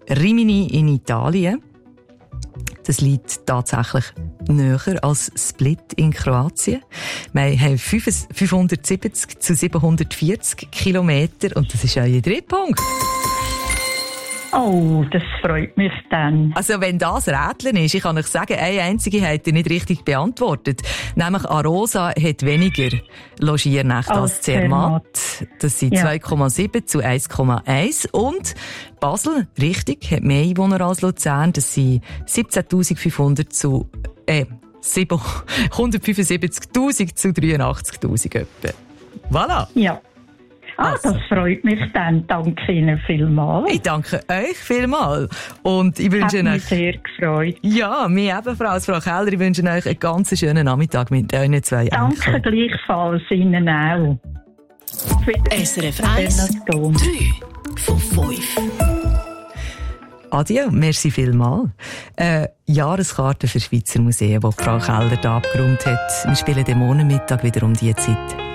Rimini in Italien. Das liegt tatsächlich näher als Split in Kroatien. Wir haben 570 zu 740 Kilometer und das ist euer Drittpunkt. Oh, das freut mich dann. Also wenn das Rätseln ist, ich kann euch sagen, eine einzige habt ihr nicht richtig beantwortet. Nämlich Arosa hat weniger Logiernächte als Zermatt. Das sind 2,7 zu 1,1. Und Basel, richtig, hat mehr Einwohner als Luzern. Das sind 17.500 zu 175.000 zu 83.000 etwa. Voilà. Ja. Das freut mich dann. Danke Ihnen vielmals. Ich danke euch vielmals. Und ich wünsche euch... Hat mich sehr gefreut. Ja, mir ebenfalls, Frau Keller. Ich wünsche euch einen ganz schönen Nachmittag mit euren zwei Enkeln. Danke gleichfalls Ihnen auch. SRF 1, 3 von 5. Adieu, merci vielmals. Jahreskarte für Schweizer Museen, die Frau Keller da abgeräumt hat. Wir spielen den Montag wieder um diese Zeit.